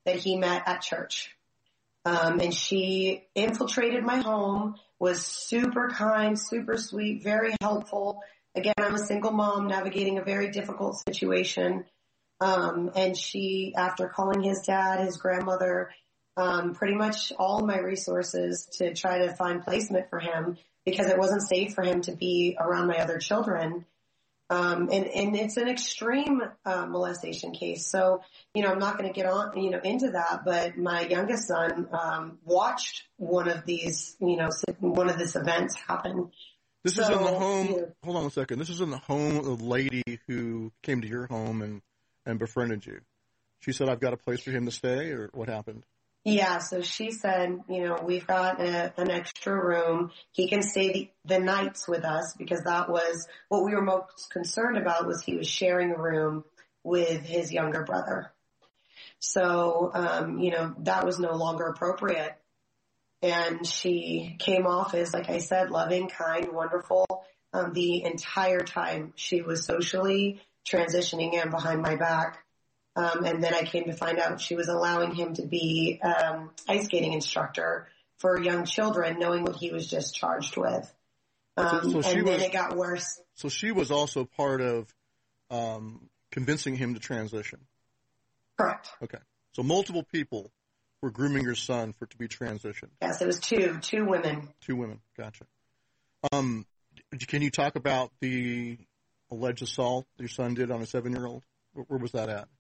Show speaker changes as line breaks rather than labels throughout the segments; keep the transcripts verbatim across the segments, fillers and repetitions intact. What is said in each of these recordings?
that he met at church. Um, and she infiltrated my home, was super kind, super sweet, very helpful. Again, I'm a single mom navigating a very difficult situation. Um, and she, after calling his dad, his grandmother, um, pretty much all my resources to try to find placement for him because it wasn't safe for him to be around my other children. Um, and, and it's an extreme uh, molestation case. So, you know, I'm not going to get on, you know, into that, but my youngest son um, watched one of these, you know, one of these events happen.
This
so,
is in the home.
You know,
hold on a second. This is in the home of the lady who came to your home and, and befriended you. She said, I've got a place for him to stay, or what happened?
Yeah, so she said, you know, we've got a, an extra room. He can stay the, the nights with us because that was what we were most concerned about was he was sharing a room with his younger brother. So, um, you know, that was no longer appropriate. And she came off as, like I said, loving, kind, wonderful. Um, the entire time she was socially transitioning him behind my back. Um, and then I came to find out she was allowing him to be um, ice skating instructor for young children, knowing what he was just charged with. Um,
so, so she
and then
was,
it got worse.
So she was also part of um, convincing him to transition.
Correct.
Okay. So multiple people were grooming your son for to be transitioned.
Yes, it was two, two women.
Two women. Gotcha. Um, can you talk about the alleged assault your son did on a seven-year-old? Where was that at?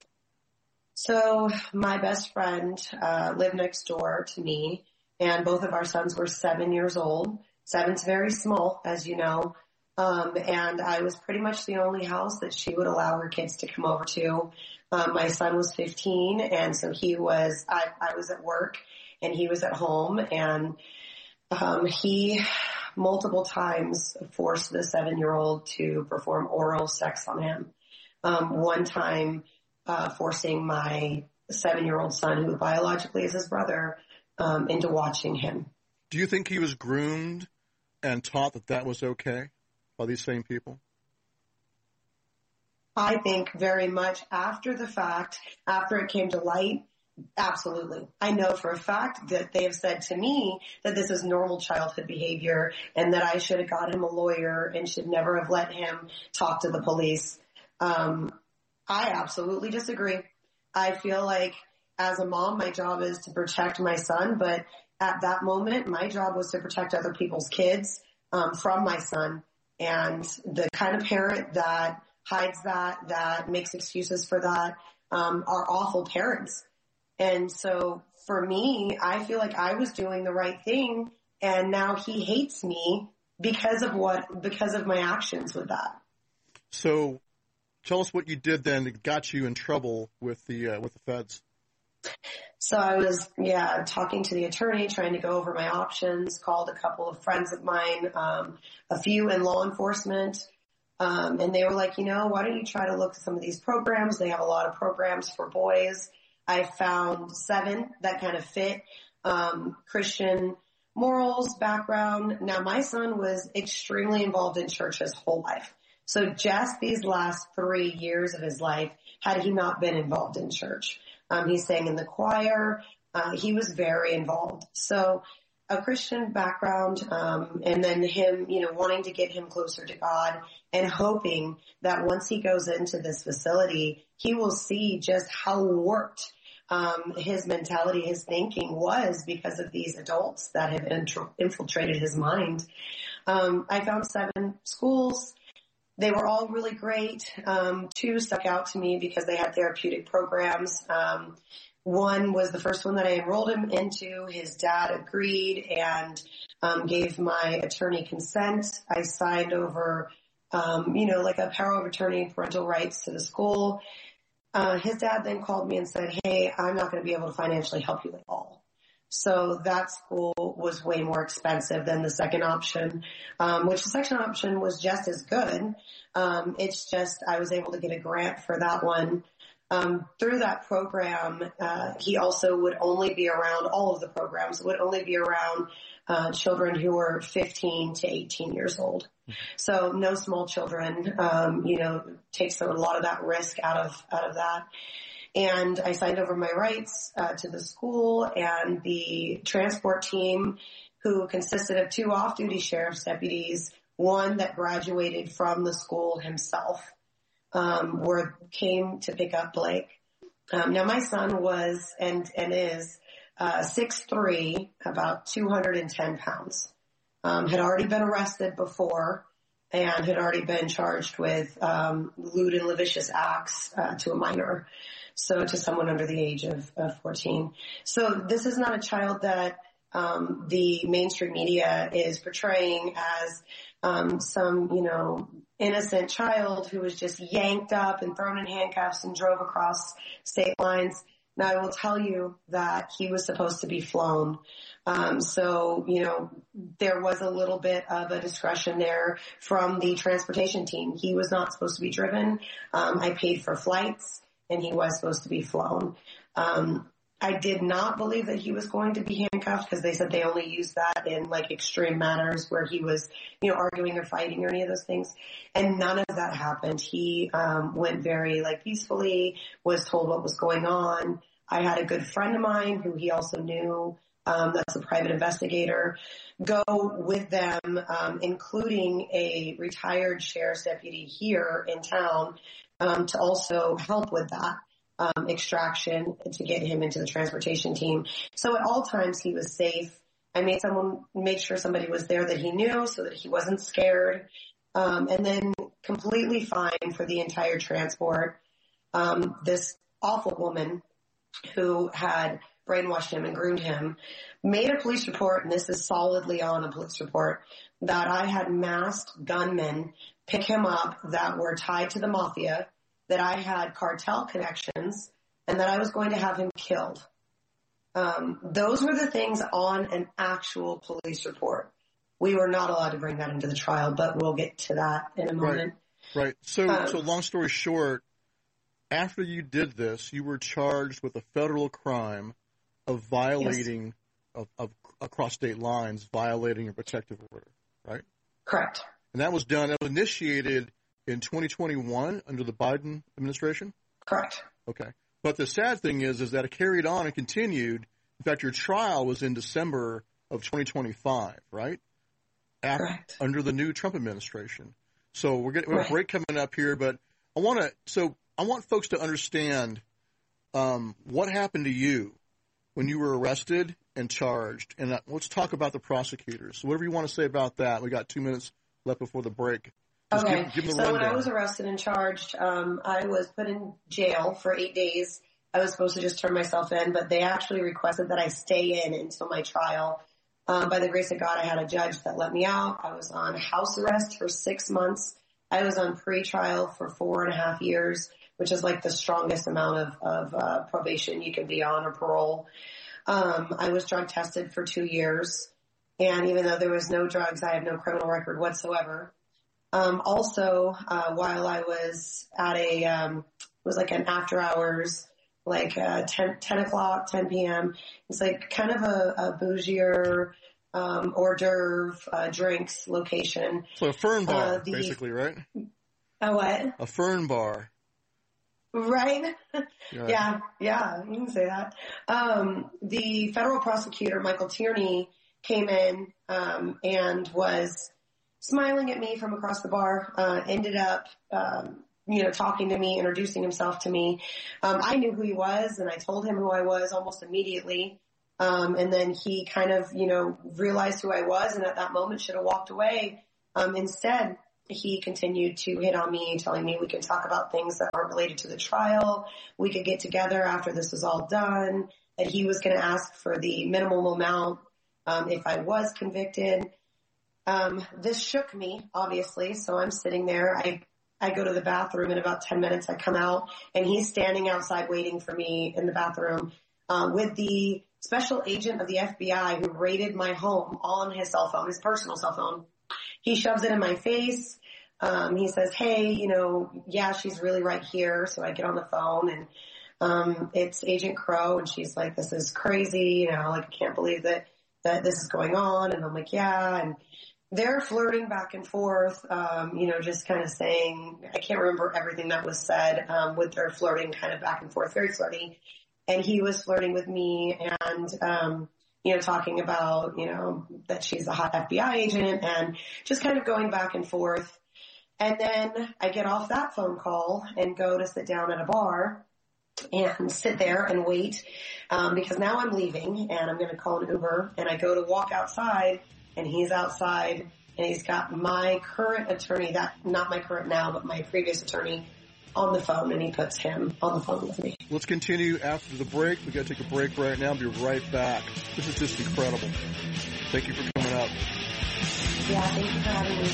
So my best friend uh, lived next door to me, and both of our sons were seven years old. Seven's very small, as you know. Um, and I was pretty much the only house that she would allow her kids to come over to. Um, my son was fifteen, and so he was, I, I was at work, and he was at home, and um, he multiple times forced the seven-year-old to perform oral sex on him. Um, one time, uh, forcing my seven-year-old son, who biologically is his brother, um, into watching him.
Do you think he was groomed and taught that that was okay by these same people?
I think very much after the fact, after it came to light, absolutely. I know for a fact that they have said to me that this is normal childhood behavior and that I should have got him a lawyer and should never have let him talk to the police. Um, I absolutely disagree. I feel like as a mom, my job is to protect my son, but at that moment, my job was to protect other people's kids um, from my son. And the kind of parent that hides that, that makes excuses for that, um, are awful parents. And so for me, I feel like I was doing the right thing, and now he hates me because of what, because of my actions with that.
So tell us what you did then that got you in trouble with the, uh, with the feds.
So I was, yeah, talking to the attorney, trying to go over my options, called a couple of friends of mine, um, a few in law enforcement. Um, and they were like, you know, why don't you try to look at some of these programs? They have a lot of programs for boys. I found seven that kind of fit, um, Christian morals, background. Now my son was extremely involved in church his whole life. So just these last three years of his life, had he not been involved in church, um, he sang in the choir. Uh, he was very involved. So a Christian background, um, and then him, you know, wanting to get him closer to God and hoping that once he goes into this facility, he will see just how warped um, his mentality, his thinking was because of these adults that have intro- infiltrated his mind. Um, I found seven schools. They were all really great. Um, two stuck out to me because they had therapeutic programs. Um, One was the first one that I enrolled him into. His dad agreed and um, gave my attorney consent. I signed over, um, you know, like a power of attorney, parental rights to the school. Uh, his dad then called me and said, hey, I'm not going to be able to financially help you at all. So that school was way more expensive than the second option, um, which the second option was just as good. Um, it's just I was able to get a grant for that one. Um, through that program, uh, he also would only be around, all of the programs would only be around uh, children who were fifteen to eighteen years old. So no small children, um, you know, takes a lot of that risk out of, out of that. And I signed over my rights uh, to the school, and the transport team, who consisted of two off-duty sheriff's deputies, one that graduated from the school himself, um, were came to pick up Blake. Um, now my son was and and is uh, six three, about two hundred ten pounds. Um, had already been arrested before and had already been charged with um, lewd and lascivious acts uh, to a minor, so to someone under the age of, of fourteen. So this is not a child that um, the mainstream media is portraying as um, some, you know, innocent child who was just yanked up and thrown in handcuffs and drove across state lines. Now, I will tell you that he was supposed to be flown. Um, so, you know, there was a little bit of a discretion there from the transportation team. He was not supposed to be driven. Um, I paid for flights, and he was supposed to be flown. Um, I did not believe that he was going to be handcuffed, because they said they only use that in like extreme matters where he was, you know, arguing or fighting or any of those things. And none of that happened. He um, went very like peacefully, was told what was going on. I had a good friend of mine who he also knew, um, that's a private investigator, go with them, um, including a retired sheriff's deputy here in town, um, to also help with that. Um, extraction to get him into the transportation team. So at all times he was safe. I made someone, made sure somebody was there that he knew so that he wasn't scared. Um, and then completely fine for the entire transport. Um, this awful woman who had brainwashed him and groomed him made a police report, and this is solidly on a police report, that I had masked gunmen pick him up that were tied to the mafia, that I had cartel connections, and that I was going to have him killed. Um, those were the things on an actual police report. We were not allowed to bring that into the trial, but we'll get to that in a moment.
Right. Right. So,
um,
so long story short, after you did this, you were charged with a federal crime of violating, yes. of, of across state lines, violating a protective order, right?
Correct.
And that was done, that was initiated in twenty twenty-one under the Biden administration?
Correct.
Okay. But the sad thing is, is that it carried on and continued. In fact, your trial was in December of twenty twenty-five, right? After,
Correct.
Under the new Trump administration. So we're getting we have
right.
a break coming up here, but I want to, so I want folks to understand um, what happened to you when you were arrested and charged. And uh, let's talk about the prosecutors. So whatever you want to say about that. We got two minutes left before the break. Just
okay.
Give, give them the
so
rundown.
When I was arrested and charged, um, I was put in jail for eight days. I was supposed to just turn myself in, but they actually requested that I stay in until my trial. Um, by the grace of God, I had a judge that let me out. I was on house arrest for six months. I was on pre-trial for four and a half years, which is like the strongest amount of, of uh, probation you can be on, or parole. Um, I was drug tested for two years. And even though there was no drugs, I have no criminal record whatsoever. Um, also, uh, while I was at a, um, it was like an after hours, like, uh, ten, ten o'clock, ten p.m. It's like kind of a, a bougier, um, hors d'oeuvre, uh, drinks location.
So a fern bar,
uh, the,
basically, right?
A what?
A fern bar.
Right?
Yeah.
yeah, yeah, you can say that. Um, the federal prosecutor, Michael Tierney, came in, um, and was smiling at me from across the bar, uh, ended up, um, you know, talking to me, introducing himself to me. Um, I knew who he was, and I told him who I was almost immediately. Um, and then he kind of, you know, realized who I was, and at that moment should have walked away. Um, instead, he continued to hit on me, telling me we can talk about things that aren't related to the trial. We could get together after this is all done, that he was going to ask for the minimum amount, um, if I was convicted. Um, this shook me, obviously, so I'm sitting there. I, I go to the bathroom in about ten minutes. I come out, and he's standing outside waiting for me in the bathroom, um, with the special agent of the F B I who raided my home on his cell phone, his personal cell phone. He shoves it in my face. Um, he says, hey, you know, yeah, she's really right here. So I get on the phone, and, um, it's Agent Crow, and she's like, this is crazy. You know, like, I can't believe that, that this is going on. And I'm like, yeah. And, they're flirting back and forth, um, you know, just kind of saying, I can't remember everything that was said, um, with their flirting kind of back and forth, very flirty. And he was flirting with me and, um, you know, talking about, you know, that she's a hot F B I agent and just kind of going back and forth. And then I get off that phone call and go to sit down at a bar and sit there and wait, um, because now I'm leaving and I'm going to call an Uber, and I go to walk outside and he's outside and he's got my current attorney, that not my current now, but my previous attorney on the phone, and he puts him on the phone with me.
Let's continue after the break. We got to take a break right now. Be right back. This is just incredible. Thank you for coming up.
Yeah, thank you for having me.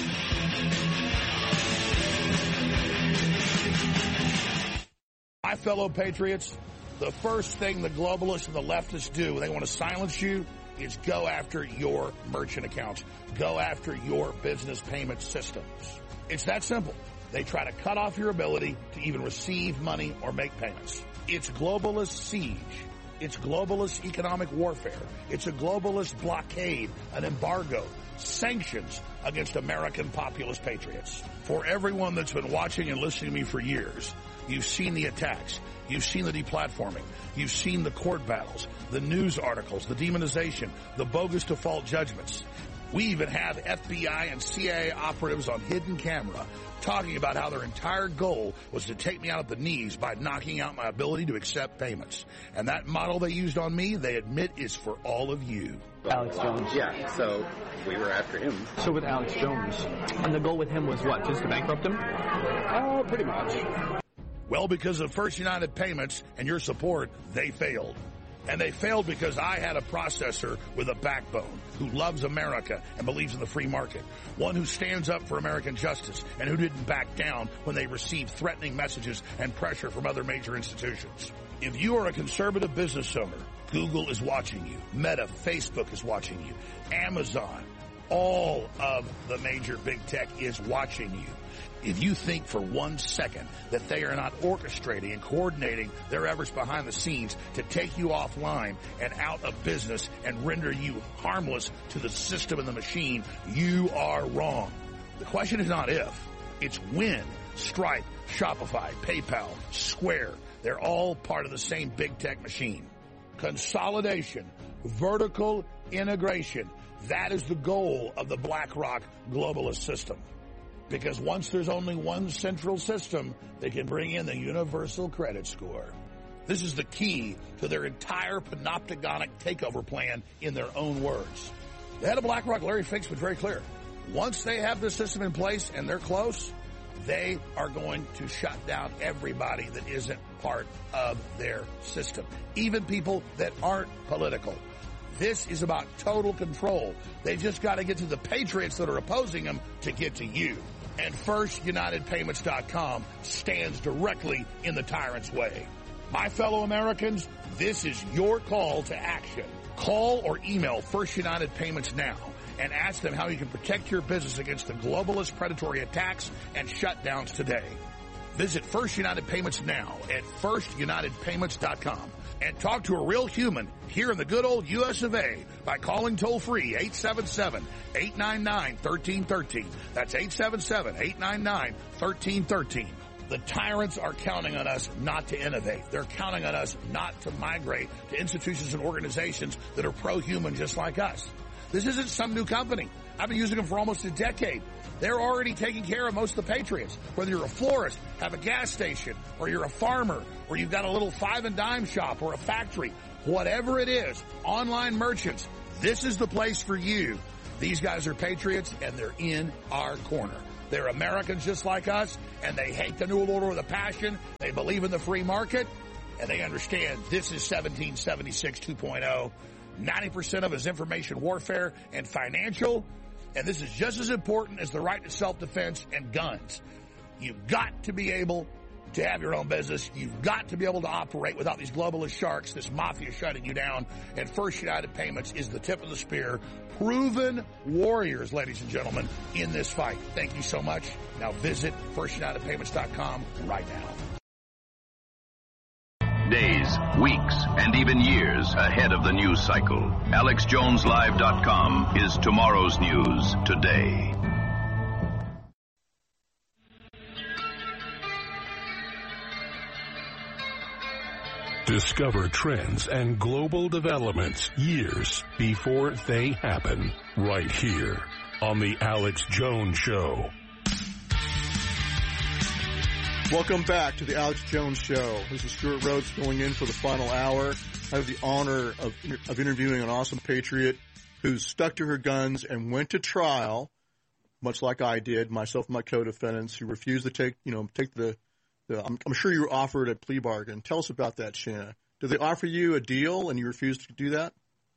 My fellow patriots, the first thing the globalists and the leftists do when they want to silence you is go after your merchant accounts. Go after your business payment systems. It's that simple. They try to cut off your ability to even receive money or make payments. It's globalist siege. It's globalist economic warfare. It's a globalist blockade, an embargo, sanctions against American populist patriots. For everyone that's been watching and listening to me for years, you've seen the attacks. You've seen the deplatforming. You've seen the court battles, the news articles, the demonization, the bogus default judgments. We even have F B I and C I A operatives on hidden camera talking about how their entire goal was to take me out at the knees by knocking out my ability to accept payments. And that model they used on me, they admit, is for all of you.
Alex Jones.
Yeah, so we were after him.
So with Alex Jones, and the goal with him was what, just to bankrupt him?
Oh, pretty much.
Well, because of First United Payments and your support, they failed. And they failed because I had a processor with a backbone who loves America and believes in the free market. One who stands up for American justice and who didn't back down when they received threatening messages and pressure from other major institutions. If you are a conservative business owner, Google is watching you. Meta, Facebook is watching you. Amazon, all of the major big tech is watching you. If you think for one second that they are not orchestrating and coordinating their efforts behind the scenes to take you offline and out of business and render you harmless to the system and the machine, you are wrong. The question is not if, it's when. Stripe, Shopify, PayPal, Square, they're all part of the same big tech machine. Consolidation, vertical integration, that is the goal of the BlackRock globalist system. Because once there's only one central system, they can bring in the universal credit score. This is the key to their entire panopticonic takeover plan in their own words. The head of BlackRock, Larry Fink's been very clear. Once they have the system in place and they're close, they are going to shut down everybody that isn't part of their system, even people that aren't political. This is about total control. They just got to get to the patriots that are opposing them to get to you. And First United Payments dot com stands directly in the tyrant's way. My fellow Americans, this is your call to action. Call or email First United Payments now and ask them how you can protect your business against the globalist predatory attacks and shutdowns today. Visit First United Payments now at First United Payments dot com and talk to a real human here in the good old U S of A by calling toll-free eight seven seven, eight nine nine, one three one three. That's eight seven seven, eight nine nine, one three one three. The tyrants are counting on us not to innovate. They're counting on us not to migrate to institutions and organizations that are pro-human just like us. This isn't some new company. I've been using them for almost a decade. They're already taking care of most of the patriots. Whether you're a florist, have a gas station, or you're a farmer, or you've got a little five and dime shop or a factory, whatever it is, online merchants, this is the place for you. These guys are patriots and they're in our corner. They're Americans just like us, and they hate the New World Order with a passion. They believe in the free market, and they understand this is seventeen seventy-six two point oh. ninety percent of it is information warfare and financial. And this is just as important as the right to self-defense and guns. You've got to be able to have your own business. You've got to be able to operate without these globalist sharks, this mafia shutting you down. And First United Payments is the tip of the spear. Proven warriors, ladies and gentlemen, in this fight. Thank you so much. Now visit First United Payments dot com right now.
days, weeks, and even years ahead of the news cycle. Alex Jones Live dot com is tomorrow's news today.
Discover trends and global developments years before they happen, right here on The Alex Jones Show.
Welcome back to The Alex Jones Show. This is Stuart Rhodes going in for the final hour. I have the honor of, of interviewing an awesome patriot who stuck to her guns and went to trial, much like I did, myself and my co-defendants, who refused to take, you know, take the The, I'm, I'm sure you were offered a plea bargain. Tell us about that, Shanna. Did they offer you a deal and you refused to do that?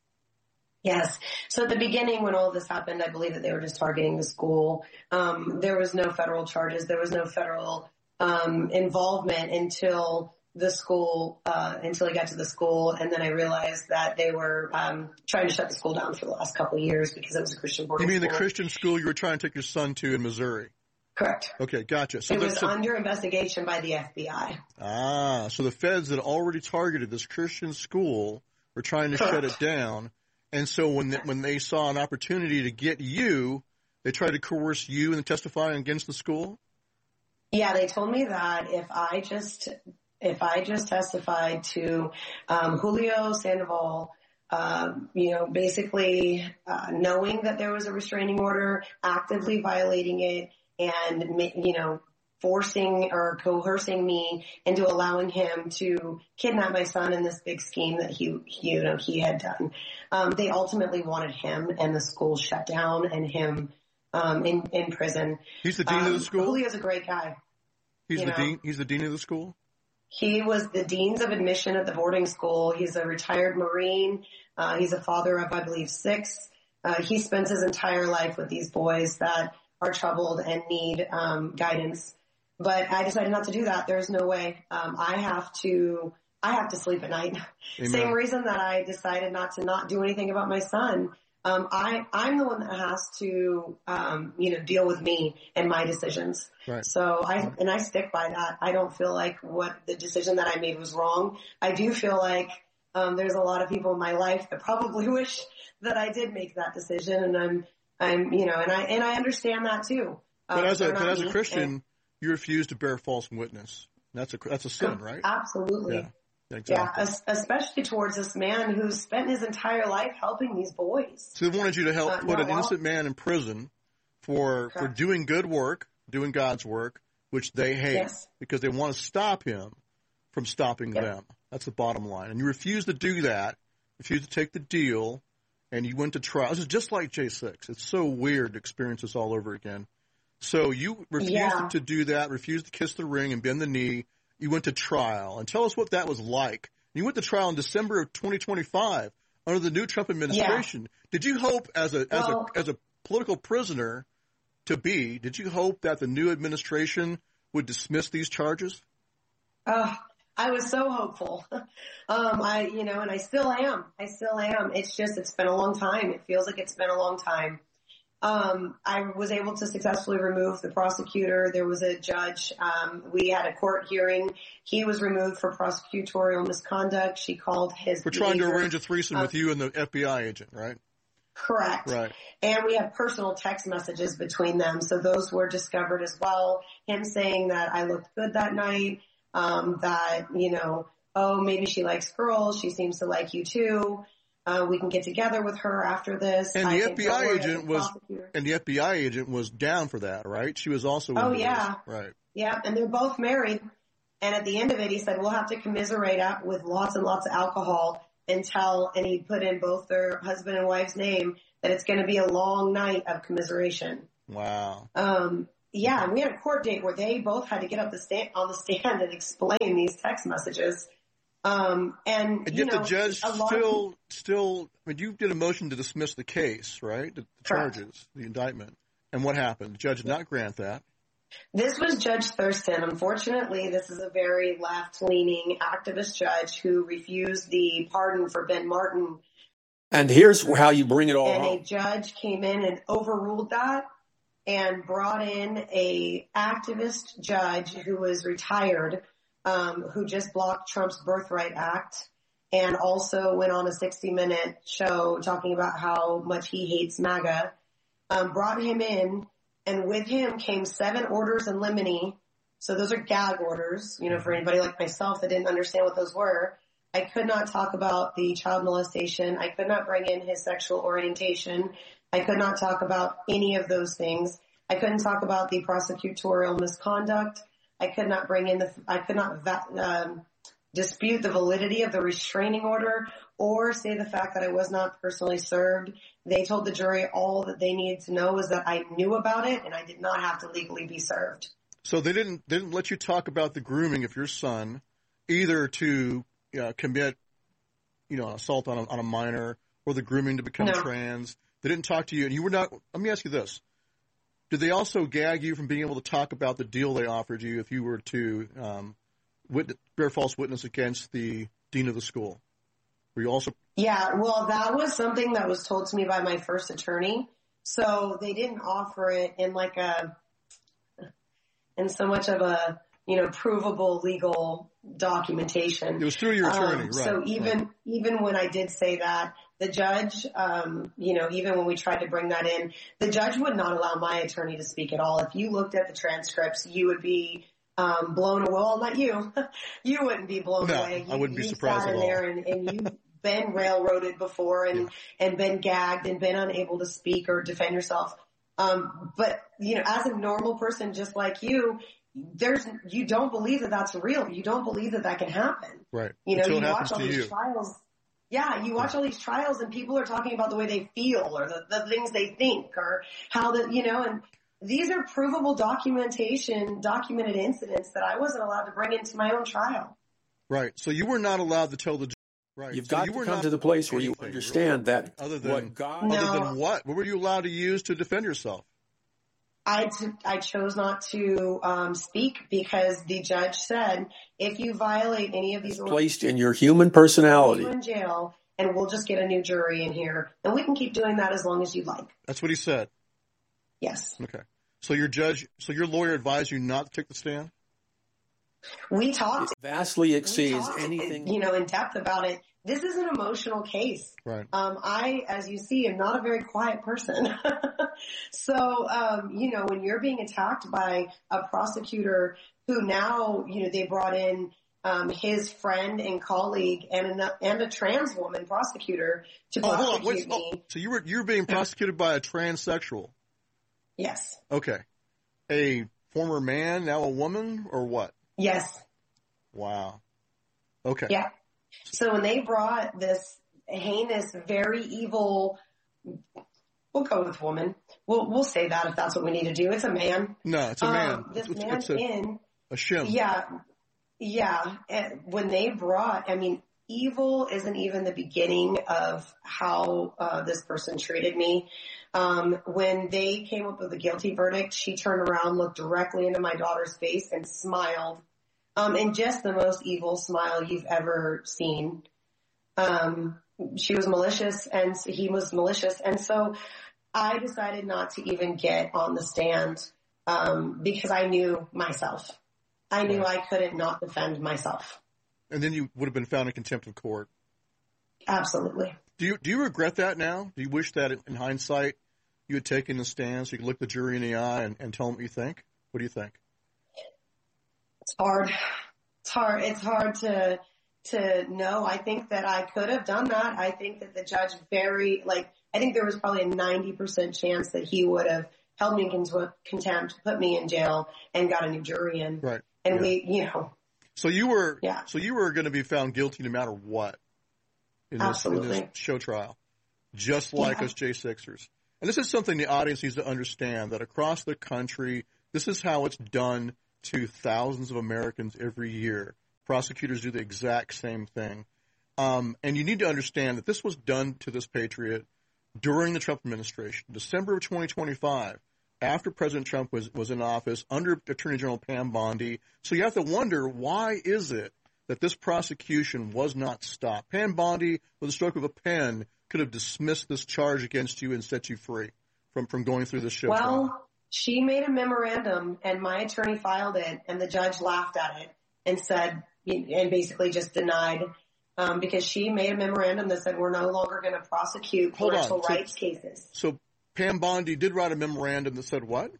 Yes. So at the beginning when all of this happened, I believe that they were just targeting the school. Um, there was no federal charges. There was no federal um, involvement until the school, uh, until I got to the school. And then I realized that they were um, trying to shut the school down for the last couple of years because it was a Christian boarding
school. You mean
school.
the Christian school you were trying to take your son to in Missouri?
Correct.
Okay, gotcha. So
it
the,
was
so,
under investigation by the F B I.
Ah, so the feds had already targeted this Christian school were trying to
Correct.
shut it down. And so when the, when they saw an opportunity to get you, they tried to coerce you into testifying against the school?
Yeah, they told me that if I just if I just testified to um, Julio Sandoval, uh, you know, basically uh, knowing that there was a restraining order, actively violating it, and, you know, forcing or coercing me into allowing him to kidnap my son in this big scheme that he, he you know, he had done. Um, they ultimately wanted him and the school shut down and him um, in, in prison.
He's the dean
um,
of the school?
Julio's a great guy.
He's the
know?
dean. He's the dean of the school?
He was the deans of admission at the boarding school. He's a retired Marine. Uh, he's a father of, I believe, six. Uh, he spends his entire life with these boys that are troubled and need um, guidance. But I decided not to do that. There's no way. Um, I have to, I have to sleep at night.
Amen.
Same reason that I decided not to not do anything about my son. Um, I, I'm the one that has to, um, you know, deal with me and my decisions.
Right.
So I, and I stick by that. I don't feel like what the decision that I made was wrong. I do feel like, um, there's a lot of people in my life that probably wish that I did make that decision, and I'm, I'm, you know, and I, and I understand that too. Um,
but as a,
they're
but
not
as a
me,
Christian,
and-
you refuse to bear false witness. That's a, that's a sin, right?
Absolutely.
Yeah. Exactly.
Yeah, es- especially towards this man who's spent his entire life helping these boys.
So they wanted you to help
Uh,
put
no,
an
well-
innocent man in prison for, for
Correct.
doing good work, doing God's work, which they hate
Yes.
because they want to stop him from stopping
Yep.
them. That's the bottom line. And you refuse to do that, refuse to take the deal, and you went to trial. This is just like J six. It's so weird to experience this all over again. So you refused
Yeah.
to do that, refused to kiss the ring and bend the knee. You went to trial. And tell us what that was like. You went to trial in December of twenty twenty-five under the new Trump administration. Yeah. Did you hope as a as
well,
a as a political prisoner to be, did you hope that the new administration would dismiss these charges?
Uh, I was so hopeful. um, I, you know, and I still am. I still am. It's just, it's been a long time. It feels like it's been a long time. Um, I was able to successfully remove the prosecutor. There was a judge. Um, we had a court hearing. He was removed for prosecutorial misconduct. She called his
For trying
behavior.
to arrange a threesome
um,
with you and the F B I agent, right?
Correct.
Right.
And we have personal text messages between them. So those were discovered as well. Him saying that I looked good that night, um, that, you know, oh, maybe she likes girls. She seems to like you too. Uh, we can get together with her after this.
And
I
the
think
F B
don't
I
worry,
agent
the
was,
prosecutor-
and the F B I agent was down for that, right? She was also.
Oh,
into
yeah.
this. Right.
Yeah. And they're both married. And at the end of it, he said, we'll have to commiserate out with lots and lots of alcohol until, and he put in both their husband and wife's name, that it's going to be a long night of commiseration.
Wow.
Um, yeah, and we had a court date where they both had to get up the stand, on the stand and explain these text messages. Um, and,
And
you
yet
know,
the judge
a lot
still,
of,
still, I mean, you did a motion to dismiss the case, right? The, the
Correct.
charges, the indictment. And what happened? The judge did not grant that.
this was Judge Thurston. Unfortunately, this is a very left-leaning activist judge who refused the pardon for Ben Martin.
And here's how you bring it all
And a
home.
judge came in and overruled that and brought in a activist judge who was retired, um, who just blocked Trump's Birthright Act and also went on a sixty minute show talking about how much he hates MAGA, um, brought him in, and with him came seven orders in limine. So those are gag orders, you know, for anybody like myself that didn't understand what those were. I could not talk about the child molestation. I could not bring in his sexual orientation. I could not talk about any of those things. I couldn't talk about the prosecutorial misconduct. I could not bring in the, I could not um, dispute the validity of the restraining order or say the fact that I was not personally served. They told the jury all that they needed to know was that I knew about it and I did not have to legally be served.
So they didn't they didn't let you talk about the grooming of your son, either to uh, commit, you know, assault on a, on a minor or the grooming to become
No.
trans. They didn't talk to you, and you were not. Let me ask you this: did they also gag you from being able to talk about the deal they offered you if you were to um, witness, bear false witness against the dean of the school? Were you also?
Yeah, well, that was something that was told to me by my first attorney. So they didn't offer it in like a, in so much of a, you know, provable legal documentation.
It was through your attorney,
um,
right?
So even,
right.
even when I did say that, the judge, um, you know, even when we tried to bring that in, the judge would not allow my attorney to speak at all. If you looked at the transcripts, you would be um, blown away. Well, not you. You wouldn't be blown
No,
away. You,
I wouldn't be
you
surprised
sat
at
in
all.
there and, and you've been railroaded before and,
yeah.
and been gagged and been unable to speak or defend yourself. Um, but, you know, as a normal person just like you, there's, you don't believe that that's real. You don't believe that that can happen.
Right.
You know,
Until
you
it
watch
happens
all
to
these
you.
trials. Yeah, you watch all these trials and people are talking about the way they feel or the, the things they think or how the, you know, and these are provable documentation, documented incidents that I wasn't allowed to bring into my own trial.
Right. So you were not allowed to tell the. Right.
You've
so
got
you
to
were
come
not
to the place where you
anything,
understand that
other than
what God.
other
No.
than what? What were you allowed to use to defend yourself?
I, t- I chose not to um, speak because the judge said, if you violate any of these orders,
placed in your human
we'll
personality.
put you in jail and we'll just get a new jury in here. And we can keep doing that as long as you'd like.
That's what he said.
Yes.
Okay. So your judge, so your lawyer advised you not to take the stand?
We talked.
It vastly
we
exceeds
talked,
anything.
you know, in depth about it. This is an emotional case.
Right.
Um, I, as you see, am not a very quiet person. So, um, you know, when you're being attacked by a prosecutor who now, you know, they brought in um, his friend and colleague and a, and a trans woman prosecutor to
Oh, hold on.
prosecute
Wait, oh,
me.
so you were you're being prosecuted by a transsexual?
Yes.
Okay. A former man, now a woman, or what?
Yes.
Wow. Okay.
Yeah. So when they brought this heinous, very evil, we'll go with woman. We'll we'll say that if that's what we need to do. It's a man.
No, it's a man.
Um, this
it's,
man
it's a,
in.
a shim.
Yeah. Yeah. And when they brought, I mean, evil isn't even the beginning of how uh, this person treated me. Um, when they came up with a guilty verdict, she turned around, looked directly into my daughter's face and smiled. Um, and just the most evil smile you've ever seen. Um, she was malicious and he was malicious. And so I decided not to even get on the stand, um, because I knew myself. I knew I couldn't not defend myself.
And then you would have been found in contempt of court.
Absolutely.
Do you do you regret that now? Do you wish that in hindsight you had taken the stand so you could look the jury in the eye and, and tell them what you think? What do you think?
It's hard. It's hard. It's hard to, to know. I think that I could have done that. I think that the judge very, like, I think there was probably a ninety percent chance that he would have held me in contempt, put me in jail, and got a new jury in.
Right.
And
yeah.
we, you know.
So you were,
yeah.
so you were going to be found guilty no matter what in this,
Absolutely.
in this show trial, just like
yeah.
us J Sixers. And this is something the audience needs to understand, that across the country, this is how it's done to thousands of Americans every year. Prosecutors do the exact same thing. Um, and you need to understand that this was done to this patriot during the Trump administration, December of twenty twenty-five, after President Trump was, was in office, under Attorney General Pam Bondi. So you have to wonder, why is it that this prosecution was not stopped? Pam Bondi, with a stroke of a pen, could have dismissed this charge against you and set you free from, from going through this show
well,
trial.
She made a memorandum, and my attorney filed it, and the judge laughed at it. and said, and basically just denied, um, because she made a memorandum that said we're no longer going to prosecute
Hold
parental
on. So-
rights cases.
So Pam Bondi did write a memorandum that said what?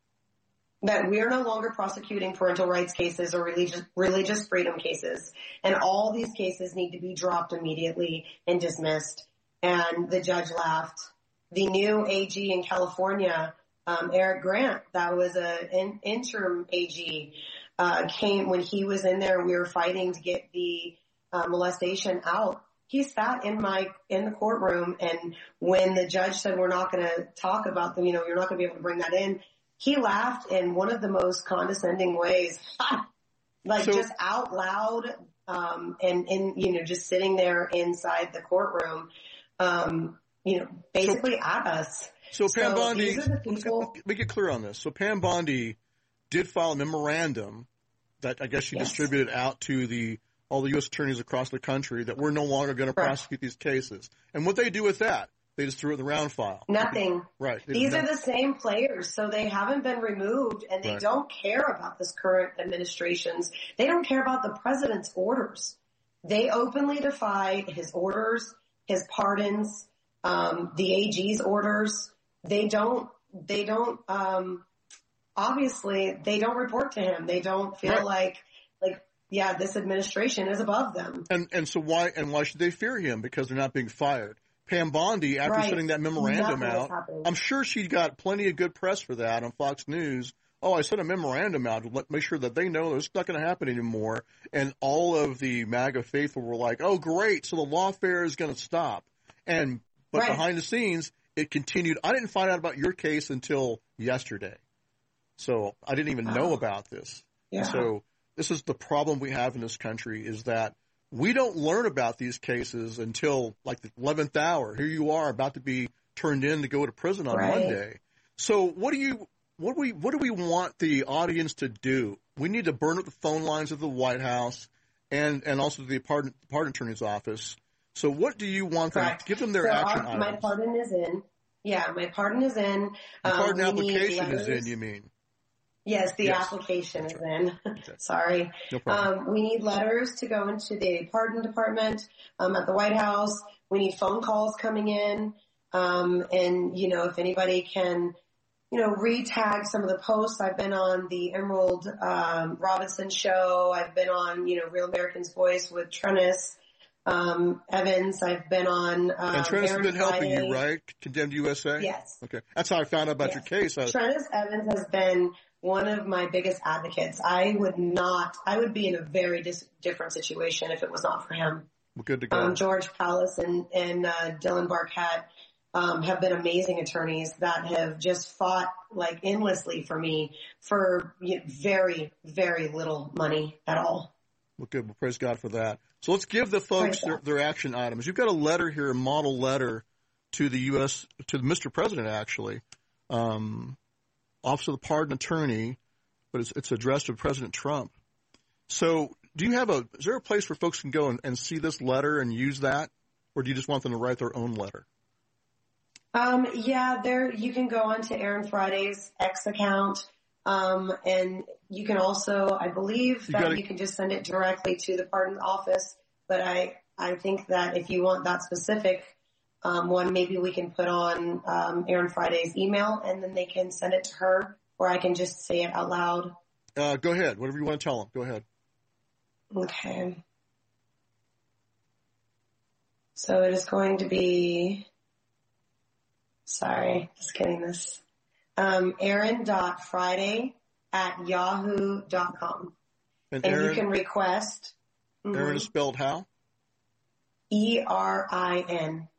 That we're no longer prosecuting parental rights cases or religious religious freedom cases, and all these cases need to be dropped immediately and dismissed. And the judge laughed. The new A G in California, um, Eric Grant, that was a in, interim A G, uh, came when he was in there. We were fighting to get the uh, molestation out. He sat in my in the courtroom, and when the judge said we're not going to talk about them, you know, you're not going to be able to bring that in. He laughed in one of the most condescending ways, like
So-
just out loud, um, and, and, you know, just sitting there inside the courtroom, um, you know, basically at us.
So Pam
So
Bondi,
these are the people-
let me get clear on this. So Pam Bondi did file a memorandum that I guess she
Yes.
distributed out to the all the U S attorneys across the country that we're no longer going to
Correct.
prosecute these cases. And what they do with that, they just threw it in the round file.
Nothing.
Right. They
These
did
are
not-
the same players, so they haven't been removed, and they
Right.
don't care about this current administration's. They don't care about the president's orders. They openly defy his orders, his pardons, um, the A G's orders. They don't. They don't. Um, obviously, they don't report to him. They don't feel
Right.
like, like, yeah, this administration is above them.
And and so why and why should they fear him? Because they're not being fired. Pam Bondi, after
Right.
sending that memorandum
Nothing is
out,
happening.
I'm sure she got plenty of good press for that on Fox News. Oh, I sent a memorandum out to let, make sure that they know it's not going to happen anymore. And all of the MAGA faithful were like, oh, great, so the lawfare is going to stop. And but
Right.
behind the scenes, it continued. I didn't find out about your case until yesterday. So I didn't even know
Oh.
about this.
Yeah.
And so this is the problem we have in this country is that we don't learn about these cases until like the eleventh hour. Here you are about to be turned in to go to prison on
Right.
Monday. So what do you, what do we, what do we want the audience to do? We need to burn up the phone lines of the White House and, and also the pardon, pardon attorney's office. So what do you want them,
Correct.
give them their
So
action
our, my
items.
pardon is in. Yeah, my pardon is in.
The
Um,
pardon
we need
application is
letters.
in, you mean?
Yes, the
Yes.
application is in. Sorry.
No problem.
Um, we need letters to go into the pardon department um, at the White House. We need phone calls coming in. Um, and, you know, if anybody can, you know, re-tag some of the posts. I've been on the Emerald um, Robinson show. I've been on, you know, Real American's Voice with Trennis um, Evans. I've been on um,
And Trennis has
Aaron
been helping
Friday.
you, right? Condemned U S A?
Yes.
Okay. That's how I found out about
Yes.
your case. I,
Trennis Evans has been one of my biggest advocates. I would not, I would be in a very dis- different situation if it was not for him.
we're good to go.
Um, George Palace and, and, uh, Dylan Barkat, um, have been amazing attorneys that have just fought like endlessly for me for you know, very, very little money at all.
Well, good. Well, praise God for that. So let's give the folks
Praise
their,
God.
their action items. You've got a letter here, a model letter to the U S, to Mister President, actually. Um, Office of the Pardon Attorney, but it's, it's addressed to President Trump. So do you have a, is there a place where folks can go and, and see this letter and use that? Or do you just want them to write their own letter?
Um, yeah, there, you can go onto Aaron Friday's X account. Um, and you can also, I believe
You
that
gotta-
you can just send it directly to the pardon office. But I, I think that if you want that specific, um, one, maybe we can put on, um, Aaron Friday's email and then they can send it to her, or I can just say it out loud.
Uh, go ahead. Whatever you want to tell them. Go ahead.
Okay. So it is going to be, sorry, just getting this. Um, Aaron.Friday at yahoo dot com.
And
And
Aaron,
you can request
Aaron
mhm,
is spelled how?
E R I N.